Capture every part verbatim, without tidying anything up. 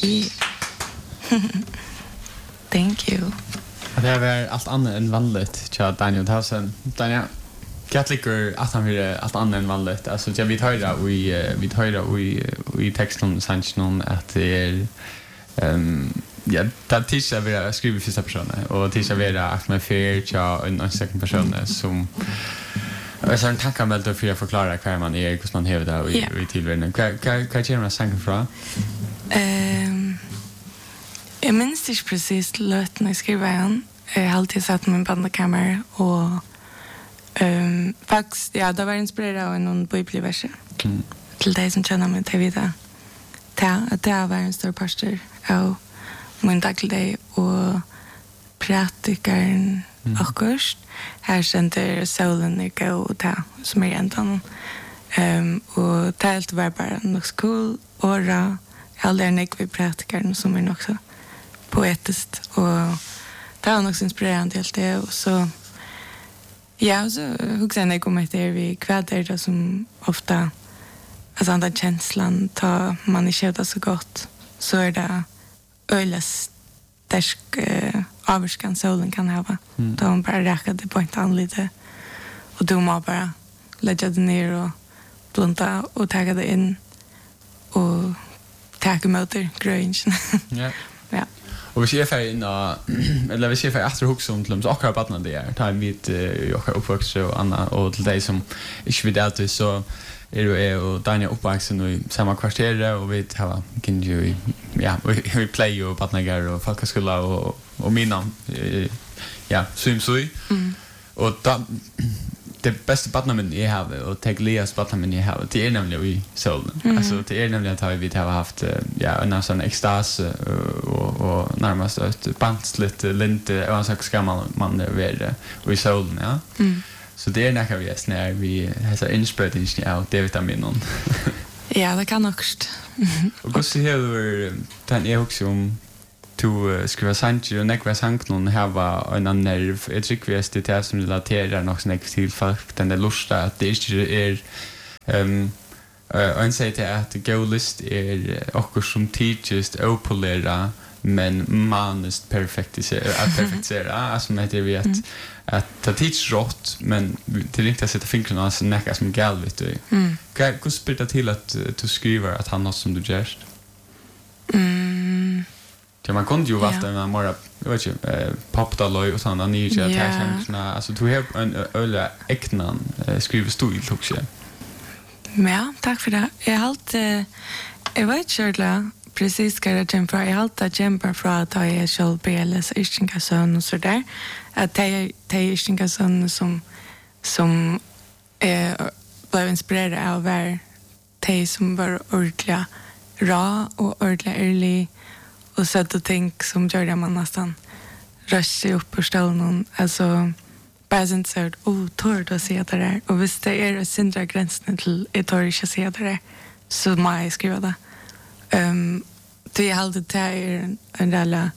Yeah. Thank you. Det här var allt annat än vanligt, tja Daniel Tausen. Daniel, jag tycker att han vill allt annat än vanligt. Alltså, jag vet höra vi vi höra vi i texten sanningen att det är ehm ja, det tisha vi skriver första personen och tisha vi att med fair tja en second person som jag sa en tanke med att för att förklara hur man är, hur man hävd där i i tillvärlden. Vad vad känner man sanningen från? Ehm jag minns inte precis löten jag skrev igen. Jag har alltid satt min bandkamera och ehm faktiskt ja, det var inspirerad av någon bibelvers. Mm. Till dig som känner mig till vidare. Det det var en stor pastor av min dagligdag och praktikern akkurst. Här kände solen är gå och ta som är ändan. Um, och det helt var bara något skol och ra. Jag lärde mig vid praktikern som är också poetiskt. Och det var något inspirerande helt det. Och så ja, så huxade jag om att det är vi kväder som ofta alltså andra känslan tar man inte känner så gott så är det öjlas stärsk uh, avskan solen kan ha. Mm. Då hon bara räcker det på ett anlite och då må bara lägga det ner och blunda och ta det in och ta emot gröningen. Ja. Ja. Och vi ser för in eller vi ser för efter hooks som till så akkurat barnen det är. Tar vi jag har uppvuxit och Anna och till dig som inte vill delta så är det och Daniel uppvuxen i samma kvarter och vi har kan ju ja vi play ju partner och folkskola och och mina ja swimsuit och då det bästa partnern jag har och tag Leas partnern jag har det är nämligen i solen alltså det är nämligen att vi har haft ja en sån extas och och närmast ett bandsligt linte och så ska man man vara i solen ja så det är när vi är när vi har så inspiration ja det vet jag min ja det kan också och så här den är också om to skriva santi och nekva sankt någon här var en nerv jag tycker vi är det som relaterar något snägt till folk den där lusta att det inte är ehm en säger till att go list är också som teachers opolera men manest perfektisera att perfektisera alltså med det vi att att ta teach rått men till riktigt sätta fingrarna så näka som galvit du kan hur spelar till att du skriver att han har som du gärst mm. Ja, man kunde ju vara en mer, jag vet inte, eh, popdaloj och sådana nya tärkänslorna. Alltså, du har en öle äknan eh, skrivstil också. Ja, tack för det. Jag har alltid, jag vet inte precis vad jag kämpar. Jag har alltid kämpat för att jag är själv beles Ischingasson och sådär. Att det är Ischingasson som, som eh, blev inspirerad av var det som var ordentliga ra och ordentliga ärlig och så att tänk som gör det man nästan röster upp på stolen alltså bara sen så att oh tår då se det där och visst det är det syndra gränsen till ett tår inte se det där så må jag skriva det um, det är alltid det är en del eh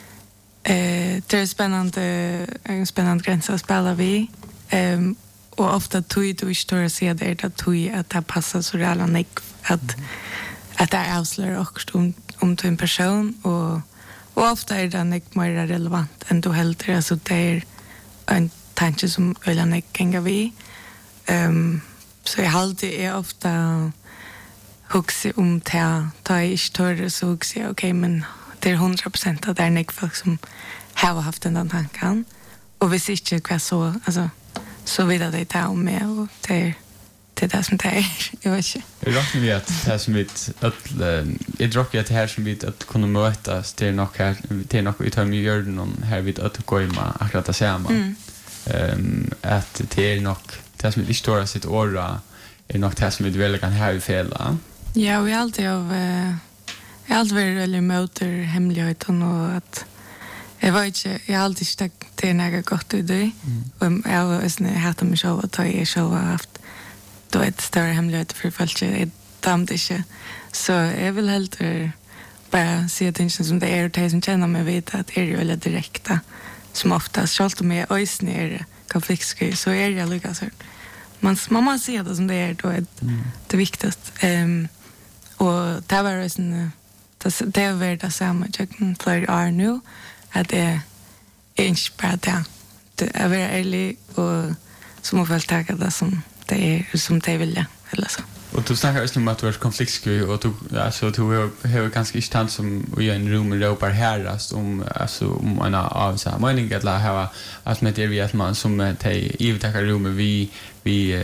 det är spännande en spännande gräns att spela vi um, och ofta tog du inte tår se det att tog att det passar så jävla nek att mm. att det är avslöjar också om om till en person och och ofta är det inte mer relevant än du helt alltså det är en tanke som ölen inte kan vi um, så jag alltid är ofta huxi om ta ta i större så huxi okej men det är hundra procent att det är inte folk som har haft den tanken och vi ser inte vad så alltså så vidare det tar med och det är det där som det är. Jag vet inte. Jag råkar vi att det här som vi jag råkar att det här som vi att kunna mötas det är nog här det är nog vi tar med gör någon här vid att gå med akkurat det samma. Mm. Um, att det är nog det som vi står sitt åra är nog det som vi väl kan ha i fel. Ja, vi alltid av uh, jag alltid varit väldigt motor hemligheten och att jag vet inte, jag har alltid stackt det något gott i det. Mm. Och jag har haft mig själv att jag själv har haft då ett större hemlighet för folk är damt inte. Så jag vill helt bara se att som det är och det som känner mig vet att det är ju väldigt direkta som oftast självt om jag öjs ner konfliktsky så är jag lyckas här. Man, man måste se det som det är då är mm. det viktigaste. Um, och det var en det, det har vært det samme tjøkken flere år nå, at det er ikke bare det. Det er være ærlig, og så må vel ta det som det er, som det vil, eller så. Och du snackar just om att du är konfliktsky och du alltså du har ganska inte tant som vi en rum med ropar herrast om alltså om en av så här mening att la ha att med det vi att man som te i det rum vi vi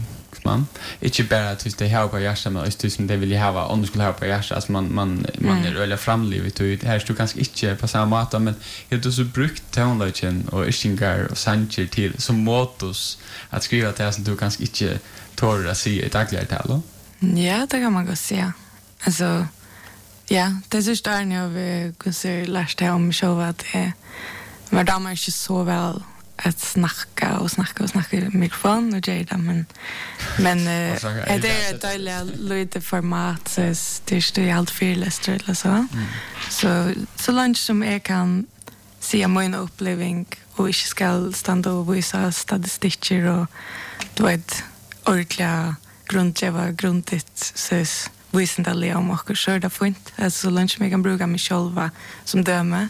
man inte bara att det här på hjärtat men just som det vill jag ha om du skulle ha på hjärtat alltså man man man är eller framlivet och här står ganska inte på samma sätt men det är så brukt tonlagen och ishingar och sanger till som motos att skriva det som du ganska inte tår att se ett dagligt tal. Ja, det kan man gå säga. Alltså ja, det är så starkt när vi kunde lära om show att det var då man inte så väl att snacka och snacka och snacka i mikrofon och göra men men det är ett dåligt lite format så det är ju allt fearless eller så. Så så långt som jag kan se min upplevelse och inte ska stanna och visa statistiker och du vet ordentliga grundgeva grundigt så visendelig om och så det fint alltså så långt som jag kan bruka mig själva som döme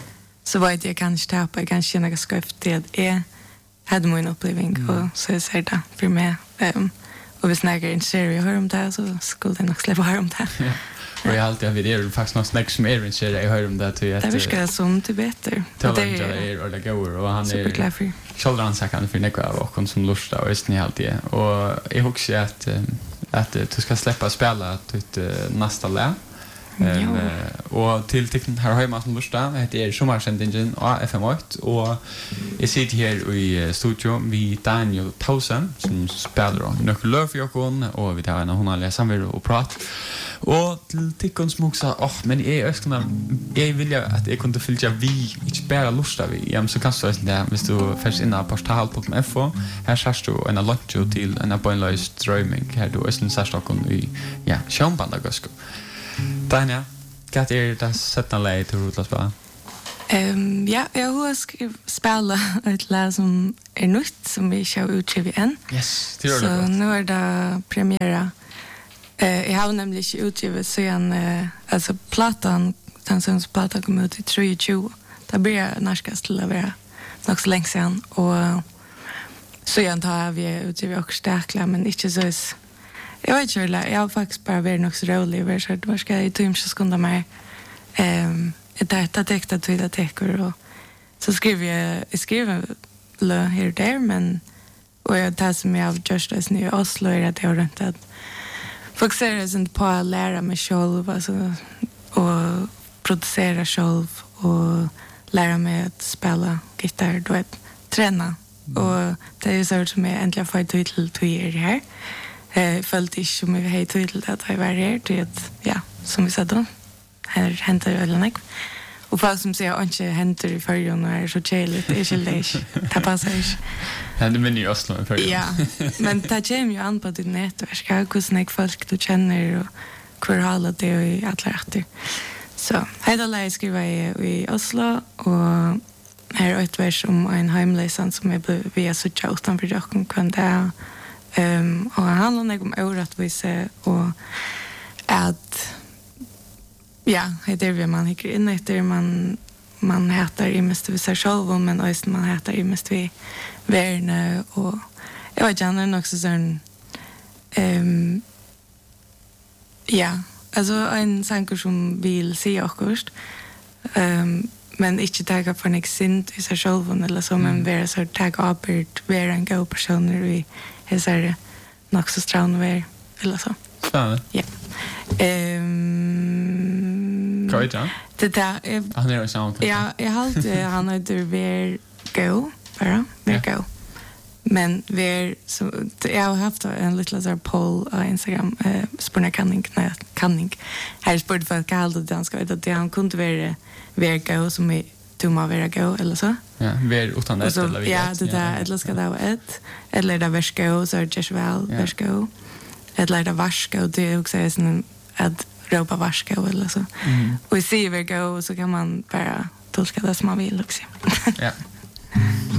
så vet jag kanske tappa jag kanske några skrift det är hade min upplevelse mm. och så är det för mig um, och vi snackar in serie hör om det så skulle det nog släppa hör om det ja. Och jag alltid vid det faktiskt något snack som är in serie jag hör om det till att det ska som till bättre det är och det går och han är Kjolran säkert för nekva av oss som lustar och är alltid och jag hoppas att att du ska släppa spela ut nästa lä. Um, och till tecken här hemma som lustar det är sommarsändningen av F M åtta och jag sitter här i studio med Daniel Tausen som spelar nyckeln för Jokon och vi tar en hon har samtal och prat och till tecken som också åh men jag önskar jag vill ju att jag kunde följa vi inte bara lustar vi jag så kan så där hvis du först in på portal punkt f o här ser du en lunch till en appointment streaming här du är en särskild i ja Schambanda Gasko. Tanja, kan du det sätta lei till Rotlas bara? Ehm ja, jag har spela ett lä som är nytt som vi kör ut i än. Yes, det är det. Så nu är det premiära. Eh jag har nämligen inte utgivet så en eh, alltså plattan Tansons platta kom ut i tjugo. Det blir närskast till att vara nog så länge sedan och så jag tar vi utgivet också starkla men inte så jag vet inte, jag har faktiskt bara varit nog så rolig över så det var ska jag ta in så skunda mig ehm ett data texta till det täcker och så skriver jag jag skriver lö här där men och jag tar som jag just as nu Oslo är det har inte att fokusera sig på att lära mig själv alltså och producera själv och lära mig att spela gitarr du vet träna och det är så som jag äntligen får till till två år här. Eh följt inte som vi har till att jag var här till att ja som vi sa då här händer eller något och folk som säger inte händer i förrjun och är så chilligt det är ju lätt det passar inte händer men i Oslo i förrjun ja men det kommer ju an på ditt nätverk hur snäck folk du känner och hur håller det i alla rätter så hela läget skriver jag i Oslo och här är ett vers om en hemlösan som är via sucha utanför Jocken kunde Um, och han handlar om orättvisa och att ja, det är det man hickar in efter man man heter i mest vi sig själv men också man heter i mest vi värna och jag vet inte också sån ehm ja, alltså en sanker som vill se också ehm men inte tagga för en exint i sig själv eller så men vara så tagga upp vara en god person vi är så nog så strand över eller så. Spännande. Ja. Ehm Kan jag det där han är så. Ja, jag har alltid han har det ver go bara ver go. Men ver så jag har haft en liten så poll på Instagram eh spurna kanning nej kanning. Här spurte för kallt och danska vet att det han kunde vara ver go som är tumma vera go eller så. Ja, ver utan det eller vi. Ja, det där eller ska det vara ett eller det verska så just väl verska. Eller det varska det är också en att ropa varska eller så. Och se ver go så kan man bara tolka det som man vill också. Ja.